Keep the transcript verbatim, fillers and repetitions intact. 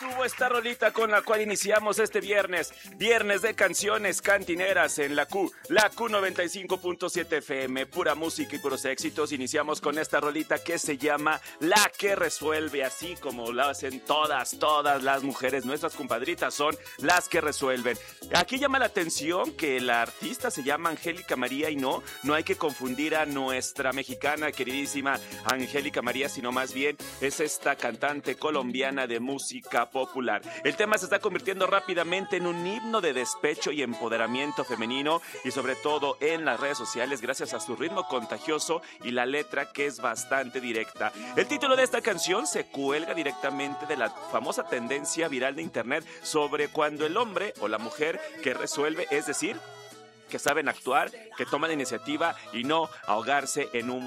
estuvo esta rolita con la cual iniciamos este viernes, viernes de canciones cantineras en la Q, la Q noventa y cinco punto siete F M, pura música y puros éxitos. Iniciamos con esta rolita que se llama La que resuelve, así como la hacen todas, todas las mujeres, nuestras compadritas son las que resuelven. Aquí llama la atención que la artista se llama Angélica María y no, no hay que confundir a nuestra mexicana queridísima Angélica María, sino más bien es esta cantante colombiana de música popular. El tema se está convirtiendo rápidamente en un himno de despecho y empoderamiento femenino y sobre todo en las redes sociales gracias a su ritmo contagioso y la letra que es bastante directa. El título de esta canción se cuelga directamente de la famosa tendencia viral de internet sobre cuando el hombre o la mujer que resuelve, es decir, que saben actuar, que toman iniciativa y no ahogarse en un